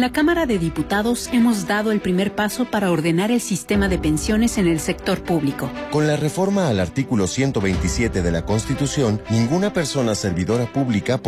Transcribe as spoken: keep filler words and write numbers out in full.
la Cámara de Diputados hemos dado el primer paso para ordenar el sistema de pensiones en el sector público. Con la reforma al artículo ciento veintisiete de la Constitución, ninguna persona servidora pública